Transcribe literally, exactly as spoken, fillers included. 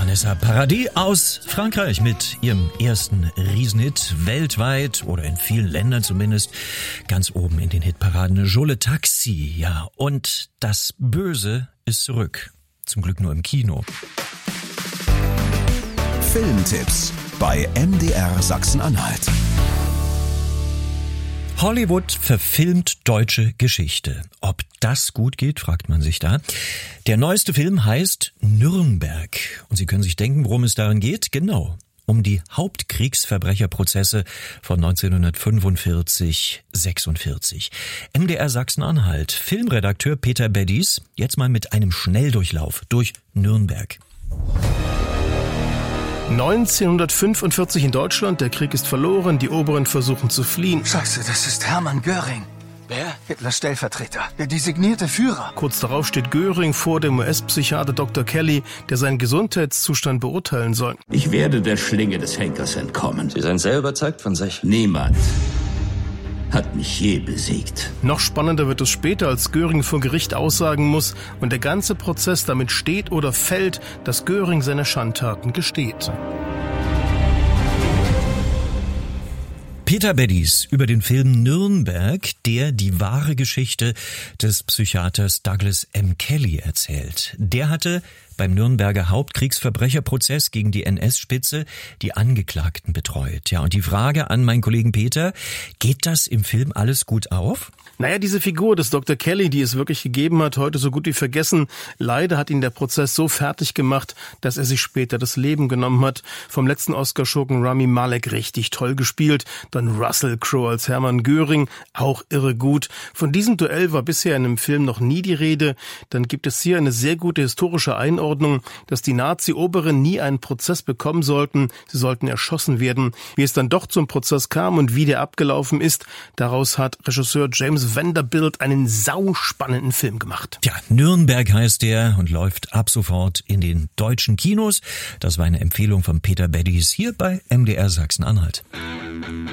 Vanessa Paradis aus Frankreich mit ihrem ersten Riesenhit weltweit oder in vielen Ländern zumindest ganz oben in den Hitparaden. Je le Taxi, ja. Und das Böse ist zurück. Zum Glück nur im Kino. Filmtipps bei M D R Sachsen-Anhalt. Hollywood verfilmt deutsche Geschichte. Ob das gut geht, fragt man sich da. Der neueste Film heißt Nürnberg. Und Sie können sich denken, worum es darin geht. Genau, um die Hauptkriegsverbrecherprozesse von neunzehnhundertfünfundvierzig sechsundvierzig. M D R Sachsen-Anhalt, Filmredakteur Peter Beddies, jetzt mal mit einem Schnelldurchlauf durch Nürnberg. neunzehnhundertfünfundvierzig in Deutschland, der Krieg ist verloren, die Oberen versuchen zu fliehen. Scheiße, das ist Hermann Göring. Wer? Hitlers Stellvertreter, der designierte Führer. Kurz darauf steht Göring vor dem U S-Psychiater Doktor Kelly, der seinen Gesundheitszustand beurteilen soll. Ich werde der Schlinge des Henkers entkommen. Sie sind sehr überzeugt von sich. Niemand hat mich je besiegt. Noch spannender wird es später, als Göring vor Gericht aussagen muss und der ganze Prozess damit steht oder fällt, dass Göring seine Schandtaten gesteht. Peter Beddies über den Film Nürnberg, der die wahre Geschichte des Psychiaters Douglas M. Kelly erzählt. Der hatte beim Nürnberger Hauptkriegsverbrecherprozess gegen die N S-Spitze die Angeklagten betreut. Ja, und die Frage an meinen Kollegen Peter, geht das im Film alles gut auf? Naja, diese Figur des Doktor Kelly, die es wirklich gegeben hat, heute so gut wie vergessen. Leider hat ihn der Prozess so fertig gemacht, dass er sich später das Leben genommen hat. Vom letzten Oscarschurken Rami Malek richtig toll gespielt. Dann Russell Crowe als Hermann Göring, auch irre gut. Von diesem Duell war bisher in dem Film noch nie die Rede. Dann gibt es hier eine sehr gute historische Einordnung, dass die Nazi-Oberen nie einen Prozess bekommen sollten. Sie sollten erschossen werden. Wie es dann doch zum Prozess kam und wie der abgelaufen ist, daraus hat Regisseur James Vanderbilt einen sauspannenden Film gemacht. Ja, Nürnberg heißt der und läuft ab sofort in den deutschen Kinos. Das war eine Empfehlung von Peter Beddies hier bei M D R Sachsen-Anhalt.